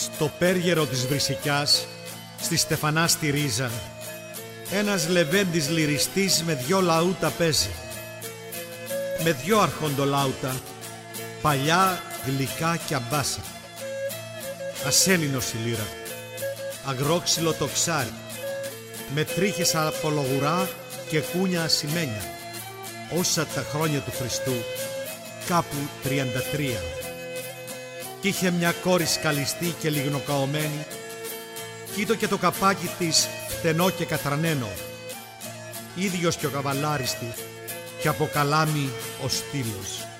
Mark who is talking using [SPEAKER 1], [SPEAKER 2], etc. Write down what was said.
[SPEAKER 1] Στο πέργερο της Βρυσικιάς, στη Στεφανά στη Ρίζα, ένας λεβέντης λυριστής με 2 λαούτα παίζει. Με 2 αρχοντολάουτα, παλιά, γλυκά και αμπάσα. Ασέλινος η λύρα, αγρόξυλο το ξάρι, με τρίχες από λογουρά και κούνια ασημένια, όσα τα χρόνια του Χριστού, κάπου 33. Κι είχε μια κόρη σκαλιστή και λιγνοκαωμένη, κοίτο και το καπάκι της φτενό και κατρανένο, ίδιος και ο καβαλάριστη, και από καλάμι ο στήλος.